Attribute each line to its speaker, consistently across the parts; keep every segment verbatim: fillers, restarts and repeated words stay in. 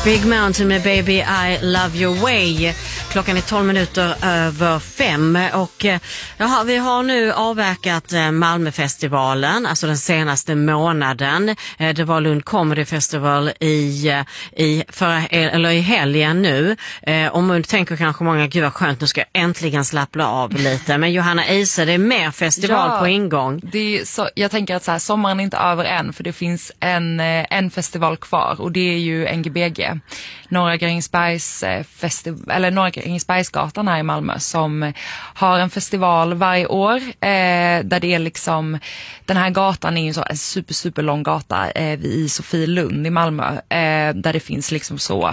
Speaker 1: Big Mountain med Baby I Love Your Way. Klockan är tolv minuter över fem och jaha, vi har nu avverkat Malmöfestivalen, alltså den senaste månaden. Det var Lund Comedy Festival i, i, förra, eller i helgen nu. Om man tänker kanske många, gud vad skönt, nu ska jag äntligen slappna av lite. Men Johanna Ise, det är mer festival
Speaker 2: ja,
Speaker 1: på ingång.
Speaker 2: Det är så, jag tänker att så här, sommaren är inte över än, för det finns en, en festival kvar och det är ju N G B G. Norra Grängesbergs festival, eller Norra Grängesbergsgatan här i Malmö, som har en festival varje år eh, där det är liksom, den här gatan är ju så en super super lång gata eh, i Sofielund i Malmö eh, där det finns liksom så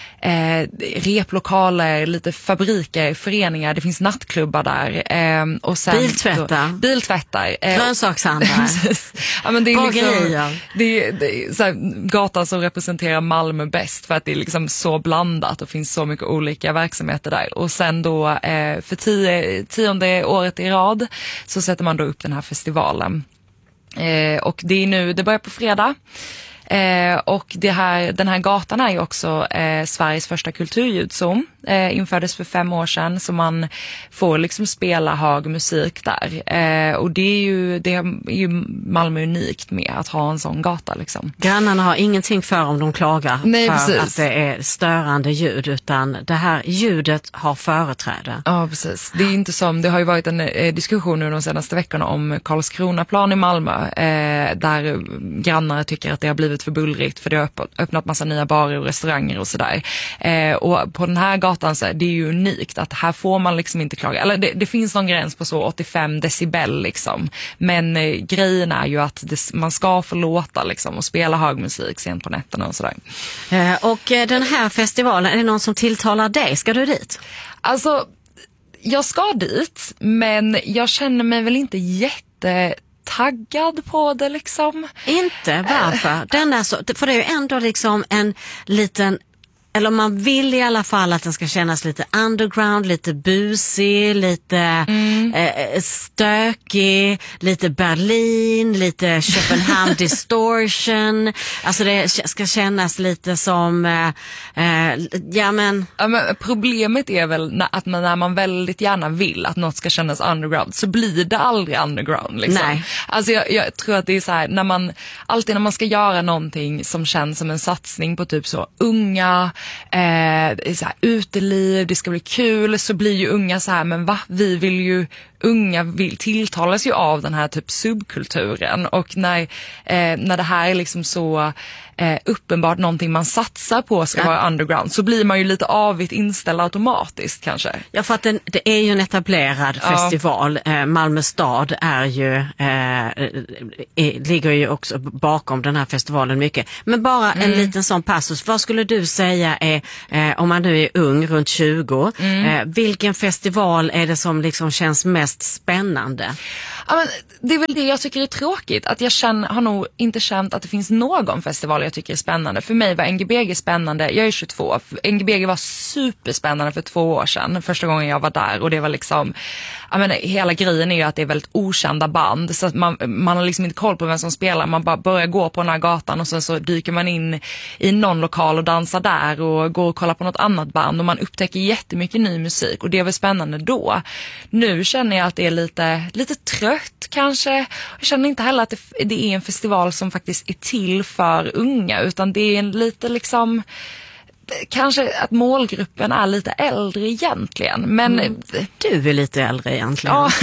Speaker 2: Eh, replokaler, lite fabriker, föreningar, det finns nattklubbar där. Eh, och sen
Speaker 1: biltvättar.
Speaker 2: Då, biltvättar. Eh,
Speaker 1: Grönsakshandlar.
Speaker 2: ja, men det är
Speaker 1: bagerier.
Speaker 2: liksom, det, det är så här, gatan som representerar Malmö bäst, för att det är liksom så blandat och finns så mycket olika verksamheter där. Och sen då eh, för tio, tionde året i rad så sätter man då upp den här festivalen. Eh, och det är nu, det börjar på fredag. Eh, och det här, den här gatan är ju också eh, Sveriges första kulturljudzon. Eh, infördes för fem år sedan, så man får liksom spela hög musik där. Eh, och det är ju, det är ju Malmö unikt med att ha en sån gata liksom.
Speaker 1: Grannarna har ingenting för om de klagar.
Speaker 2: Nej,
Speaker 1: för
Speaker 2: precis.
Speaker 1: att det är störande ljud, utan det här ljudet har företräde.
Speaker 2: Ja, precis. Det är inte som, det har ju varit en eh, diskussion nu de senaste veckorna om Karlskronaplan i Malmö, eh, där grannar tycker att det har blivit för bullrigt, för det har öppnat massa nya barer och restauranger och sådär. Eh, och på den här gatan så är det ju unikt att här får man liksom inte klaga. Eller det, det finns någon gräns på så åttiofem decibel liksom. Men eh, grejen är ju att det, man ska få låta liksom och spela hög musik sent på nätterna och sådär.
Speaker 1: Eh, och eh, den här festivalen, är det någon som tilltalar dig? Ska du dit?
Speaker 2: Alltså, jag ska dit, men jag känner mig väl inte jätte taggad på det liksom.
Speaker 1: Inte? Varför? Den är så, för det är ju ändå liksom en liten, eller man vill i alla fall att den ska kännas lite underground, lite busig, lite mm. eh, stökig, lite Berlin, lite Köpenhamn distortion. Alltså det ska kännas lite som eh, eh, ja men...
Speaker 2: Ja, men problemet är väl när, att man, när man väldigt gärna vill att något ska kännas underground, så blir det aldrig underground liksom. Nej. Alltså jag, jag tror att det är så här, när man alltid när man ska göra någonting som känns som en satsning på typ så unga, Eh, så här, uteliv, det ska bli kul, så blir ju unga så här, men va, vi vill ju, unga vill, tilltalas ju av den här typ subkulturen, och när, eh, när det här är liksom så eh, uppenbart någonting man satsar på ska ja. vara underground, så blir man ju lite avigt inställd automatiskt kanske.
Speaker 1: Ja, för att den, det är ju en etablerad ja. festival. Eh, Malmö stad är ju eh, är, ligger ju också bakom den här festivalen mycket. Men bara mm. en liten sån passus. Vad skulle du säga är, eh, om man nu är ung, runt tjugo, mm. eh, vilken festival är det som liksom känns mest spännande?
Speaker 2: Ja, men det är väl det jag tycker är tråkigt, att jag känner, har nog inte känt att det finns någon festival jag tycker är spännande. För mig var N G B G spännande, jag är tjugotvå, N G B G var superspännande för två år sedan, första gången jag var där, och det var liksom, jag menar, hela grejen är ju att det är väldigt okända band, så att man, man har liksom inte koll på vem som spelar, man bara börjar gå på den här gatan och sen så dyker man in i någon lokal och dansar där och går och kollar på något annat band, och man upptäcker jättemycket ny musik, och det är väl spännande då. Nu känner jag att det är lite, lite trött kanske. Jag känner inte heller att det, det är en festival som faktiskt är till för unga, utan det är en lite liksom, kanske att målgruppen är lite äldre egentligen. Men mm.
Speaker 1: du är lite äldre egentligen.
Speaker 2: Ja.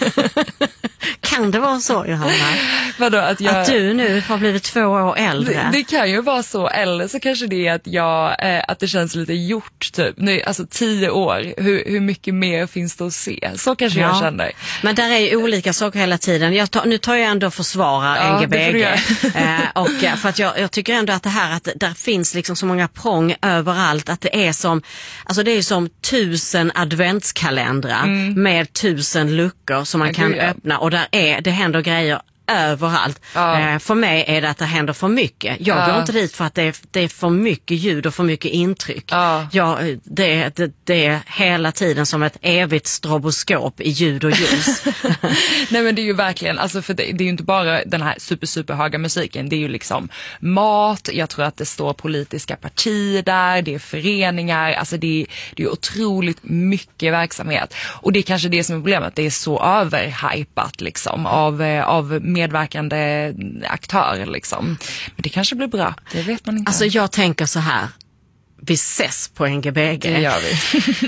Speaker 1: Kan det vara så, Johanna?
Speaker 2: Vadå, att, jag...
Speaker 1: att du nu har blivit två år äldre?
Speaker 2: Det, det kan ju vara så, eller så kanske det är att, jag, eh, att det känns lite gjort typ. Nu, alltså tio år, hur, hur mycket mer finns det att se? Så kanske ja. jag känner.
Speaker 1: Men där är ju olika saker hela tiden. Jag tar, nu tar jag ändå försvara ja, N G B G. eh, och för att jag, jag tycker ändå att det här, att där finns liksom så många prång överallt, att det är som, alltså det är som tusen adventskalendrar mm. med tusen luckor som man kan
Speaker 2: okay,
Speaker 1: öppna, och där är, det händer grejer överallt.
Speaker 2: Ja.
Speaker 1: Eh, för mig är det att det händer för mycket. Jag
Speaker 2: Ja.
Speaker 1: går inte dit för att det är, det är för mycket ljud och för mycket intryck.
Speaker 2: Ja.
Speaker 1: Jag, det, det, det är hela tiden som ett evigt stroboskop i ljud och ljus.
Speaker 2: Nej men det är ju verkligen, alltså för det, det är ju inte bara den här super super höga musiken, det är ju liksom mat, jag tror att det står politiska partier där, det är föreningar, alltså det är, det är otroligt mycket verksamhet. Och det är kanske det som är problemet, det är så överhypat liksom av, av medverkande aktörer liksom. Men det kanske blir bra, det vet man inte.
Speaker 1: Alltså jag tänker så här, vi ses på N G B G.
Speaker 2: Det gör vi.